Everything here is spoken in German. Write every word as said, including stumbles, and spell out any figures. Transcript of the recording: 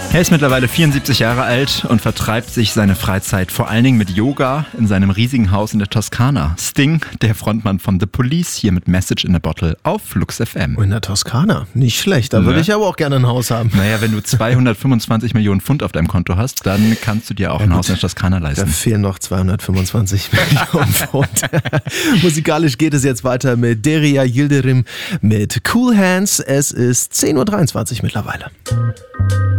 Er ist mittlerweile vierundsiebzig Jahre alt und vertreibt sich seine Freizeit vor allen Dingen mit Yoga in seinem riesigen Haus in der Toskana. Sting, der Frontmann von The Police, hier mit Message in a Bottle auf Flux F M. In der Toskana, nicht schlecht. Da Ne? würde ich aber auch gerne ein Haus haben. Naja, wenn du zweihundertfünfundzwanzig Millionen Pfund auf deinem Konto hast, dann kannst du dir auch Ja, ein gut. Haus in der Toskana Da leisten. fehlen noch zweihundertfünfundzwanzig Millionen Pfund. Musikalisch geht es jetzt weiter mit Derya Yildirim mit Cool Hands. Es ist zehn Uhr dreiundzwanzig mittlerweile.